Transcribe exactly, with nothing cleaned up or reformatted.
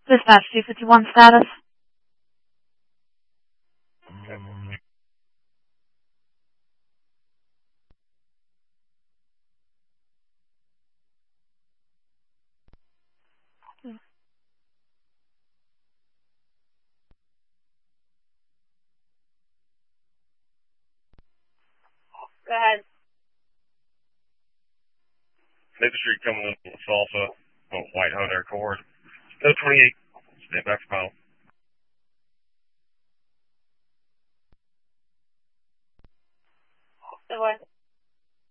Dispatch two fifty-one status. Go ahead. Maple Street coming up with Salsa, oh, White Hot Air Cord. No twenty-eight. Stand back for panel. Good boy.